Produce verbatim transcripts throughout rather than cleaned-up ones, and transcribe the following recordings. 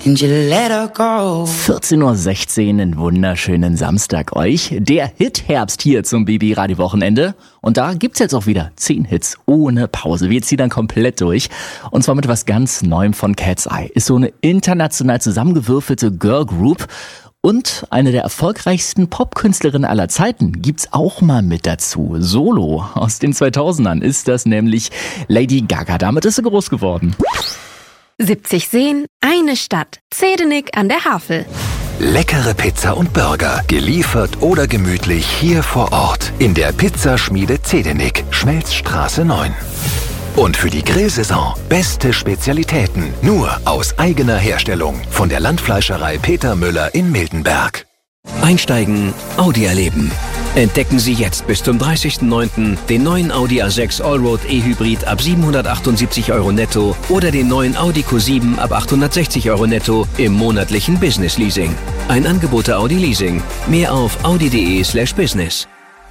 And you let her go. vierzehn Uhr sechzehn, einen wunderschönen Samstag euch. Der Hit-Herbst hier zum B B Radio-Wochenende. Und da gibt's jetzt auch wieder zehn Hits ohne Pause. Wir ziehen dann komplett durch. Und zwar mit was ganz Neuem von Cat's Eye. Ist so eine international zusammengewürfelte Girl Group. Und eine der erfolgreichsten Popkünstlerinnen aller Zeiten gibt's auch mal mit dazu. Solo aus den zweitausendern ist das nämlich Lady Gaga. Damit ist sie groß geworden. siebzig Seen, eine Stadt. Zedenik an der Havel. Leckere Pizza und Burger, geliefert oder gemütlich hier vor Ort. In der Pizzaschmiede Zedenik, Schmelzstraße neun. Und für die Grillsaison beste Spezialitäten, nur aus eigener Herstellung. Von der Landfleischerei Peter Müller in Miltenberg. Einsteigen, Audi erleben. Entdecken Sie jetzt bis zum dreißigsten neunten den neuen Audi A sechs Allroad E-Hybrid ab siebenhundertachtundsiebzig Euro netto oder den neuen Audi Q sieben ab achthundertsechzig Euro netto im monatlichen Business Leasing. Ein Angebot der Audi Leasing. Mehr auf audi.de slash business.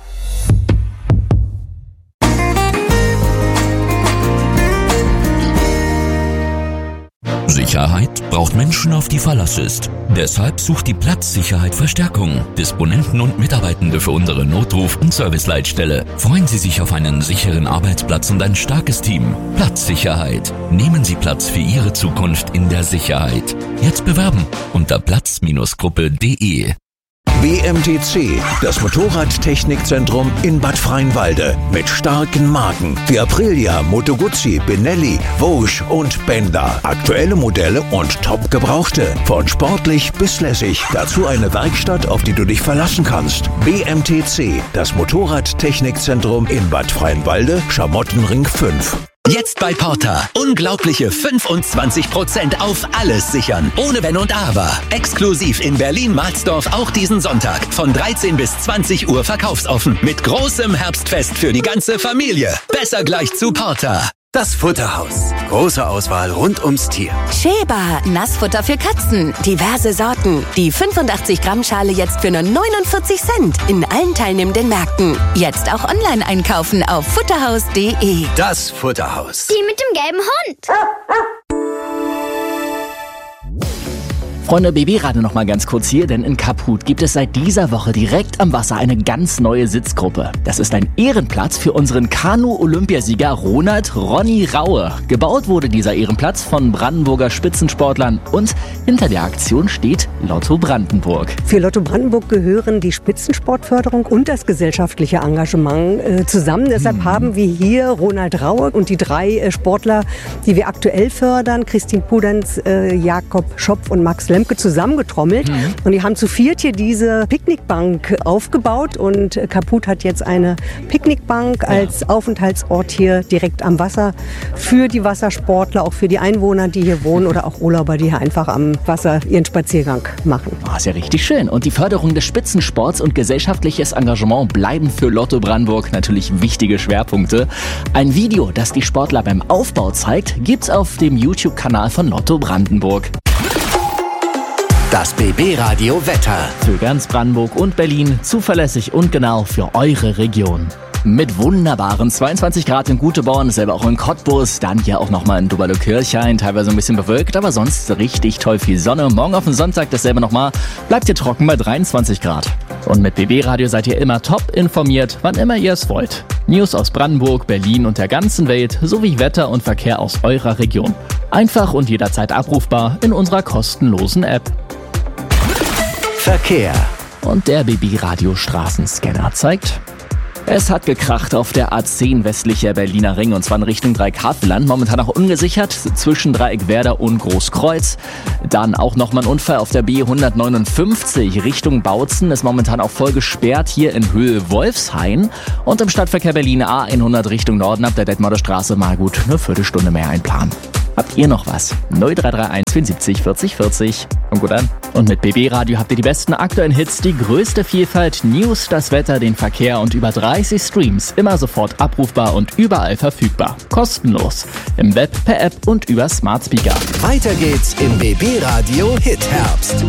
Sicherheit braucht Menschen, auf die Verlass ist. Deshalb sucht die Platzsicherheit Verstärkung. Disponenten und Mitarbeitende für unsere Notruf- und Serviceleitstelle. Freuen Sie sich auf einen sicheren Arbeitsplatz und ein starkes Team. Platzsicherheit. Nehmen Sie Platz für Ihre Zukunft in der Sicherheit. Jetzt bewerben unter platz Gruppe punkt de. B M T C, das Motorradtechnikzentrum in Bad Freienwalde. Mit starken Marken wie Aprilia, Moto Guzzi, Benelli, Vosges und Bender. Aktuelle Modelle und top gebrauchte. Von sportlich bis lässig. Dazu eine Werkstatt, auf die du dich verlassen kannst. B M T C, das Motorradtechnikzentrum in Bad Freienwalde, Schamottenring fünf. Jetzt bei Porter. Unglaubliche fünfundzwanzig Prozent auf alles sichern. Ohne Wenn und Aber. Exklusiv in Berlin-Mahlsdorf auch diesen Sonntag. Von dreizehn bis zwanzig Uhr verkaufsoffen. Mit großem Herbstfest für die ganze Familie. Besser gleich zu Porter. Das Futterhaus. Große Auswahl rund ums Tier. Sheba, Nassfutter für Katzen. Diverse Sorten. Die fünfundachtzig Gramm Schale jetzt für nur neunundvierzig Cent. In allen teilnehmenden Märkten. Jetzt auch online einkaufen auf futterhaus punkt de. Das Futterhaus. Die mit dem gelben Hund. Freunde, B B-Radio noch mal ganz kurz hier, denn in Kaputt gibt es seit dieser Woche direkt am Wasser eine ganz neue Sitzgruppe. Das ist ein Ehrenplatz für unseren Kanu-Olympiasieger Ronald Ronny Raue. Gebaut wurde dieser Ehrenplatz von Brandenburger Spitzensportlern und hinter der Aktion steht Lotto Brandenburg. Für Lotto Brandenburg gehören die Spitzensportförderung und das gesellschaftliche Engagement äh, zusammen. Deshalb mhm. haben wir hier Ronald Raue und die drei äh, Sportler, die wir aktuell fördern, Christine Pudenz, äh, Jakob Schopf und Max Lemke, zusammengetrommelt. Mhm. Und die haben zu viert hier diese Picknickbank aufgebaut und Kaputt hat jetzt eine Picknickbank als ja. Aufenthaltsort hier direkt am Wasser für die Wassersportler, auch für die Einwohner, die hier wohnen oder auch Urlauber, die hier einfach am Wasser ihren Spaziergang machen. Oh, ist ja richtig schön. Und die Förderung des Spitzensports und gesellschaftliches Engagement bleiben für Lotto Brandenburg natürlich wichtige Schwerpunkte. Ein Video, das die Sportler beim Aufbau zeigt, gibt's auf dem YouTube-Kanal von Lotto Brandenburg. Das B B-Radio Wetter. Für ganz Brandenburg und Berlin zuverlässig und genau für eure Region. Mit wunderbaren zweiundzwanzig Grad in Guteborn, dasselbe auch in Cottbus, dann hier auch nochmal in Doberlo-Kirchhain, teilweise ein bisschen bewölkt, aber sonst richtig toll viel Sonne. Morgen auf den Sonntag dasselbe nochmal, bleibt ihr trocken bei dreiundzwanzig Grad. Und mit B B-Radio seid ihr immer top informiert, wann immer ihr es wollt. News aus Brandenburg, Berlin und der ganzen Welt, sowie Wetter und Verkehr aus eurer Region. Einfach und jederzeit abrufbar in unserer kostenlosen App. Verkehr. Und der B B-Radio Straßenscanner zeigt: Es hat gekracht auf der A zehn westlicher Berliner Ring und zwar in Richtung Dreieckhavelland. Momentan auch ungesichert zwischen Dreieckwerder und Großkreuz. Dann auch nochmal ein Unfall auf der B hundertneunundfünfzig Richtung Bautzen. Ist momentan auch voll gesperrt hier in Höhe Wolfshain. Und im Stadtverkehr Berlin A hundert Richtung Norden ab der Detmolder Straße mal gut eine Viertelstunde mehr einplanen. Habt ihr noch was? null drei drei eins vierundsiebzig vierzig vierzig. Und gut an. Und mit B B-Radio habt ihr die besten aktuellen Hits, die größte Vielfalt, News, das Wetter, den Verkehr und über dreißig Streams. Immer sofort abrufbar und überall verfügbar. Kostenlos. Im Web, per App und über Smart Speaker. Weiter geht's im B B-Radio Hit Herbst.